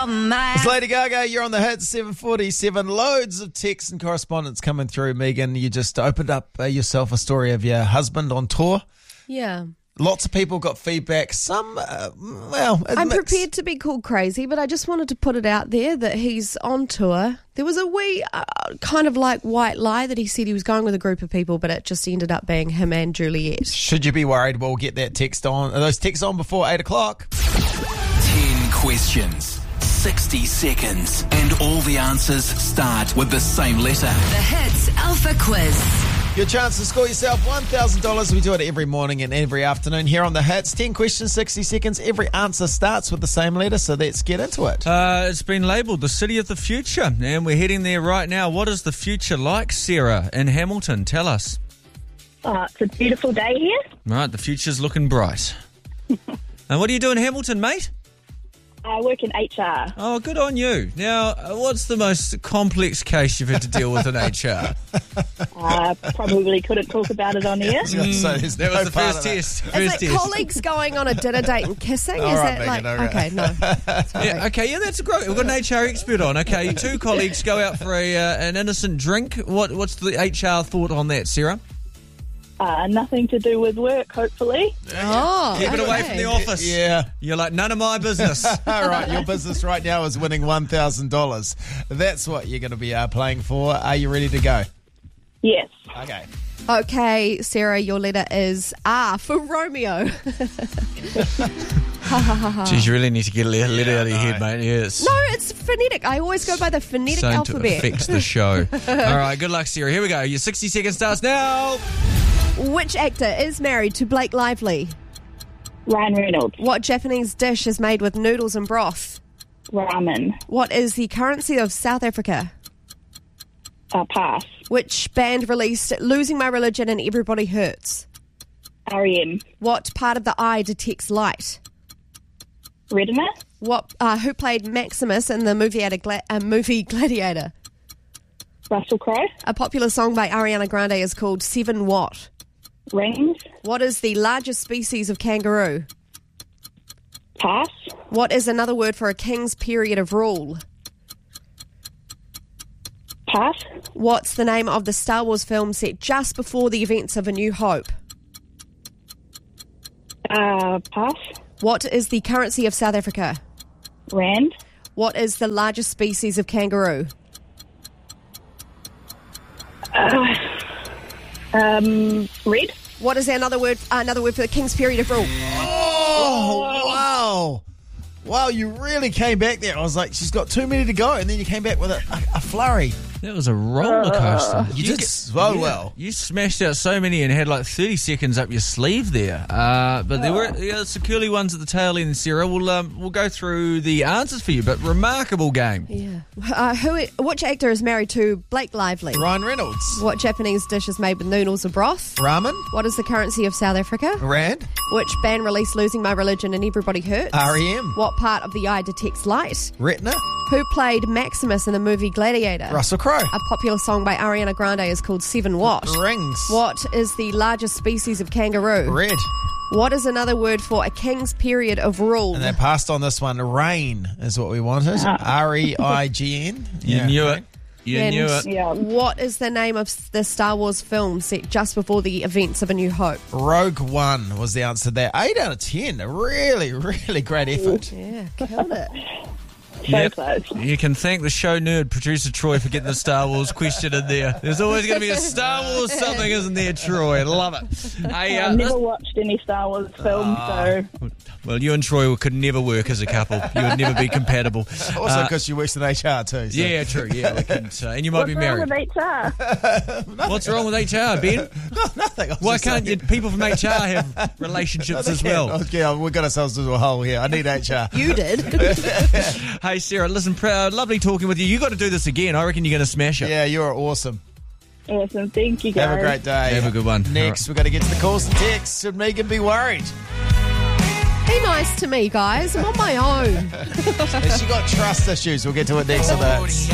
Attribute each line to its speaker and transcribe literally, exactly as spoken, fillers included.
Speaker 1: It's Lady Gaga, you're on the hit, seven forty-seven. Loads of texts and correspondence coming through. Megan, you just opened up uh, yourself a story of your husband on tour.
Speaker 2: Yeah.
Speaker 1: Lots of people got feedback. Some, uh, well,
Speaker 2: I'm
Speaker 1: mixed.
Speaker 2: prepared to be called crazy, but I just wanted to put it out there that he's on tour. There was a wee uh, kind of like white lie that he said he was going with a group of people, but it just ended up being him and Juliet.
Speaker 1: Should you be worried? We'll get that text on, those texts on before eight o'clock.
Speaker 3: Ten questions, sixty seconds, and all the answers start with the same letter.
Speaker 4: The Hits Alpha Quiz.
Speaker 1: Your chance to score yourself one thousand dollars. We do it every morning and every afternoon here on the Hits. ten questions, sixty seconds. Every answer starts with the same letter, so let's get into it.
Speaker 5: Uh, it's been labelled the city of the future, and we're heading there right now. What is the future like, Sarah, in Hamilton? Tell us.
Speaker 6: Uh, it's a beautiful day here.
Speaker 5: Right, the future's looking bright. And what do you do in Hamilton, mate?
Speaker 6: I work in H R.
Speaker 5: Oh, good on you. Now, uh, what's the most complex case you've had to deal with in H R?
Speaker 6: Uh, probably couldn't talk about it on air.
Speaker 1: So there's
Speaker 5: That
Speaker 1: no
Speaker 5: was the
Speaker 1: part
Speaker 5: first
Speaker 1: of that.
Speaker 5: test.
Speaker 2: Is
Speaker 5: First
Speaker 2: it
Speaker 5: test.
Speaker 2: colleagues going on a dinner date and kissing?
Speaker 1: All
Speaker 2: Is
Speaker 1: right,
Speaker 2: that like
Speaker 1: Megan, okay.
Speaker 2: okay? No, sorry.
Speaker 5: Yeah, okay, yeah, that's great. We've got an H R expert on. Okay, two colleagues go out for a uh, an innocent drink. What What's the H R thought on that, Sarah?
Speaker 6: Uh, nothing to do with work, hopefully.
Speaker 2: Oh,
Speaker 5: Keep it away from the office.
Speaker 1: Yeah.
Speaker 5: You're like, none of my business.
Speaker 1: All right, your business right now is winning one thousand dollars. That's what you're going to be uh, playing for. Are you ready to go?
Speaker 6: Yes.
Speaker 1: Okay.
Speaker 2: Okay, Sarah, your letter is R for Romeo.
Speaker 5: Geez, you really need to get a letter
Speaker 1: Yeah,
Speaker 5: out of your
Speaker 1: I
Speaker 5: head,
Speaker 1: know.
Speaker 5: mate. Yes.
Speaker 2: No, it's phonetic. I always go by the phonetic
Speaker 5: Something
Speaker 2: alphabet.
Speaker 5: to fix the show. All right, good luck, Sarah. Here we go. Your sixty seconds starts now.
Speaker 2: Which actor is married to Blake Lively?
Speaker 6: Ryan Reynolds.
Speaker 2: What Japanese dish is made with noodles and broth?
Speaker 6: Ramen.
Speaker 2: What is the currency of South Africa?
Speaker 6: Uh, pass.
Speaker 2: Which band released Losing My Religion and Everybody Hurts?
Speaker 6: R E M.
Speaker 2: What part of the eye detects light?
Speaker 6: Retina.
Speaker 2: What? Uh, who played Maximus in the movie, at a Gla- uh, movie Gladiator?
Speaker 6: Russell Crowe.
Speaker 2: A popular song by Ariana Grande is called Seven What?
Speaker 6: Rings.
Speaker 2: What is the largest species of kangaroo?
Speaker 6: Pass.
Speaker 2: What is another word for a king's period of rule?
Speaker 6: Pass.
Speaker 2: What's the name of the Star Wars film set just before the events of A New Hope?
Speaker 6: Uh, pass.
Speaker 2: What is the currency of South Africa?
Speaker 6: Rand.
Speaker 2: What is the largest species of kangaroo?
Speaker 6: Uh, um, red.
Speaker 2: What is another word another word for the king's period of rule?
Speaker 1: Oh, wow. Wow, you really came back there. I was like, she's got too many to go, and then you came back with a, a, a flurry.
Speaker 5: That was a roller coaster.
Speaker 1: You did so well.
Speaker 5: You smashed out so many and had like thirty seconds up your sleeve there. Uh, but there were yeah, some curly ones at the tail end, Sarah. We'll um, we'll go through the answers for you, but remarkable game.
Speaker 2: Yeah. Uh, who? Which actor is married to Blake Lively?
Speaker 1: Ryan Reynolds.
Speaker 2: What Japanese dish is made with noodles or broth?
Speaker 1: Ramen.
Speaker 2: What is the currency of South Africa?
Speaker 1: Rand.
Speaker 2: Which band released Losing My Religion and Everybody Hurts?
Speaker 1: R E M.
Speaker 2: What part of the eye detects light?
Speaker 1: Retina.
Speaker 2: Who played Maximus in the movie Gladiator?
Speaker 1: Russell Crowe.
Speaker 2: A popular song by Ariana Grande is called Seven What?
Speaker 1: Rings.
Speaker 2: What is the largest species of kangaroo?
Speaker 1: Red.
Speaker 2: What is another word for a king's period of rule?
Speaker 1: And they passed on this one. Rain is what we wanted. R E I G N.
Speaker 5: You knew it. You
Speaker 2: And
Speaker 5: knew it.
Speaker 6: Yeah.
Speaker 2: What is the name of the Star Wars film set just before the events of A New Hope?
Speaker 1: Rogue One was the answer there. eight out of ten. A really, really great effort.
Speaker 2: Yeah, killed it.
Speaker 6: So
Speaker 5: Yep.
Speaker 6: close.
Speaker 5: You can thank the show nerd, producer Troy, for getting the Star Wars question in there. There's always going to be a Star Wars something, isn't there, Troy? Love it. Hey, uh,
Speaker 6: I've never watched any Star Wars films, so
Speaker 5: well, you and Troy could never work as a couple. You would never be compatible.
Speaker 1: Also
Speaker 5: Uh,
Speaker 1: because she works in H R too. So.
Speaker 5: yeah, true. Yeah, we can, uh, and you might
Speaker 6: what's
Speaker 5: be
Speaker 6: wrong
Speaker 5: married.
Speaker 6: with H R?
Speaker 5: What's wrong with H R, Ben?
Speaker 1: Nothing. I was
Speaker 5: Why
Speaker 1: just
Speaker 5: can't you,
Speaker 1: saying-
Speaker 5: people from H R have relationships as
Speaker 1: Yeah,
Speaker 5: well?
Speaker 1: yeah, we got ourselves into a hole here. I need H R.
Speaker 2: You did.
Speaker 5: Hey, Sarah, listen, proud, lovely talking with you. You got to do this again. I reckon you're going to smash it.
Speaker 1: Yeah, you're awesome.
Speaker 6: Awesome. Thank you, guys.
Speaker 1: Have a great day.
Speaker 5: Have a good one.
Speaker 1: Next, we've got to get to the calls and texts. Should Megan be worried?
Speaker 2: Be nice to me, guys. I'm on my own.
Speaker 1: Has she got trust issues? We'll get to it next on the